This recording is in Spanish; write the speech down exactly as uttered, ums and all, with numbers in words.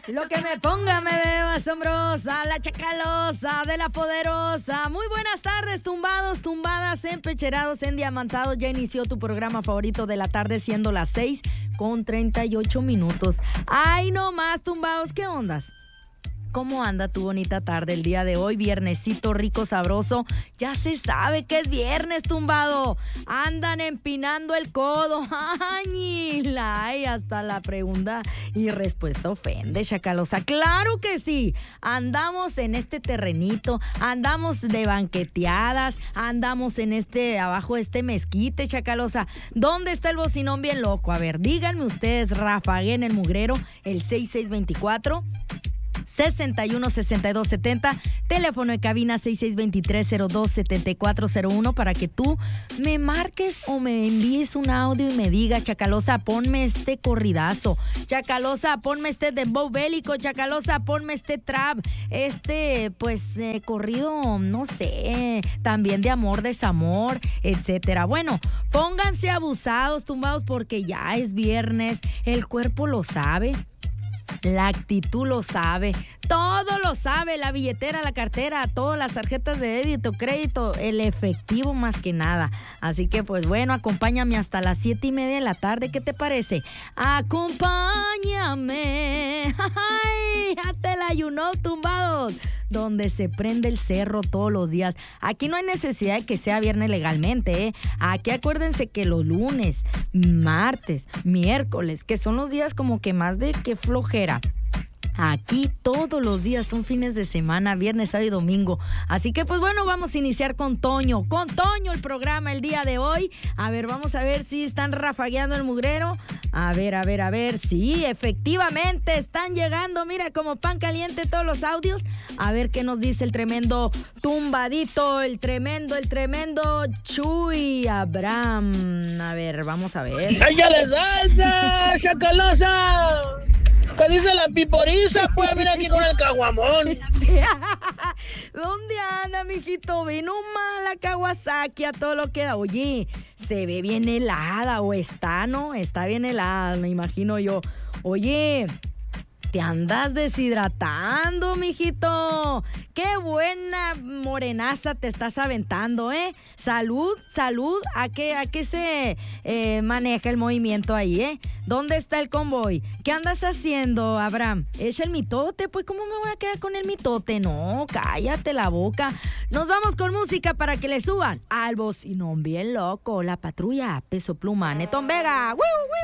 Lo que me ponga me veo asombrosa, la chacalosa de la poderosa. Muy buenas tardes, tumbados, tumbadas, empecherados, endiamantados. Ya inició tu programa favorito de la tarde, siendo las seis con treinta y ocho minutos. Ay, no más, tumbados, ¿qué ondas? ¿Cómo anda tu bonita tarde el día de hoy? Viernesito rico, sabroso. Ya se sabe que es viernes, tumbado. Andan empinando el codo. ¡Añila! Ay, hasta la pregunta y respuesta ofende, chacalosa. ¡Claro que sí! Andamos en este terrenito, andamos de banqueteadas, andamos en este, abajo de este mezquite, chacalosa. ¿Dónde está el bocinón bien loco? A ver, díganme ustedes, rafaguen el mugrero, el seis seis veinticuatro sesenta y uno sesenta y dos setenta, teléfono de cabina seis seis dos tres cero dos siete cuatro cero uno para que tú me marques o me envíes un audio y me diga, chacalosa, ponme este corridazo, chacalosa, ponme este dembow bélico, chacalosa, ponme este trap, este, pues, eh, corrido, no sé, también de amor, desamor, etcétera. Bueno, pónganse abusados, tumbados, porque ya es viernes, el cuerpo lo sabe. La actitud lo sabe, todo lo sabe, la billetera, la cartera, todas las tarjetas de débito, crédito, el efectivo más que nada. Así que pues bueno, acompáñame hasta las siete y media de la tarde, ¿qué te parece? Acompáñame, ay, ya te la ayunó, tumbados, donde se prende el cerro todos los días. Aquí no hay necesidad de que sea viernes legalmente, ¿eh? Aquí acuérdense que los lunes, martes, miércoles, que son los días como que más de que flojera. Aquí todos los días son fines de semana, viernes, sábado y domingo. Así que pues bueno, vamos a iniciar con Toño. Con Toño el programa el día de hoy. A ver, vamos a ver si están rafagueando el mugrero. A ver, a ver, a ver. Sí, efectivamente están llegando. Mira, como pan caliente todos los audios. A ver qué nos dice el tremendo tumbadito, el tremendo, el tremendo Chuy Abraham. A ver, vamos a ver. ¡Ella les salsa, chacalosa! ¿Qué dice la piporiza? Pues mira aquí con el caguamón. ¿Dónde anda, mijito? Ve nomás la Kawasaki a todo lo que da. Oye, se ve bien helada o está, ¿no? Está bien helada, me imagino yo. Oye, te andas deshidratando, mijito. Qué buena morenaza te estás aventando, ¿eh? Salud, salud. ¿A qué, a qué se eh, maneja el movimiento ahí, eh? ¿Dónde está el convoy? ¿Qué andas haciendo, Abraham? Echa el mitote, pues ¿cómo me voy a quedar con el mitote? No, cállate la boca. Nos vamos con música para que le suban al bocinón bien loco. La patrulla, Peso Pluma, Netón Vega. ¡Woo, woo!